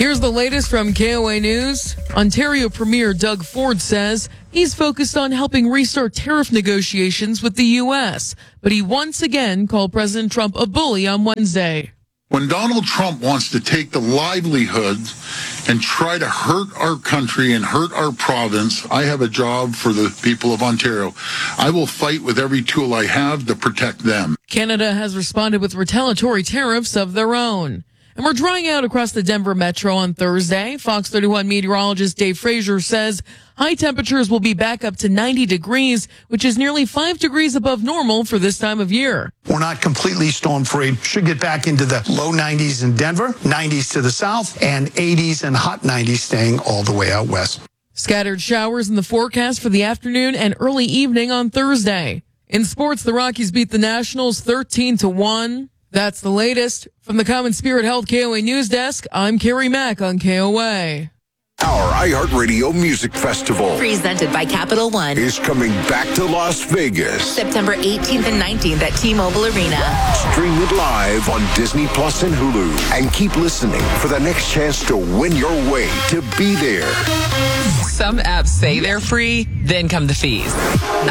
Here's the latest from KOA News. Ontario Premier Doug Ford says he's focused on helping restart tariff negotiations with the U.S., but he once again called President Trump a bully on Wednesday. When Donald Trump wants to take the livelihood and try to hurt our country and hurt our province, I have a job for the people of Ontario. I will fight with every tool I have to protect them. Canada has responded with retaliatory tariffs of their own. And we're drying out across the Denver metro on Thursday. Fox 31 meteorologist Dave Frazier says high temperatures will be back up to 90 degrees, which is nearly 5 degrees above normal for this time of year. We're not completely storm-free. Should get back into the low 90s in Denver, 90s to the south, and 80s and hot 90s staying all the way out west. Scattered showers in the forecast for the afternoon and early evening on Thursday. In sports, the Rockies beat the Nationals 13-1. That's the latest. From the Common Spirit Health KOA News Desk, I'm Carrie Mack on KOA. Our iHeartRadio Music Festival, presented by Capital One, is coming back to Las Vegas. September 18th and 19th at T-Mobile Arena. Stream it live on Disney Plus and Hulu. And keep listening for the next chance to win your way to be there. Some apps say they're free, then come the fees. Not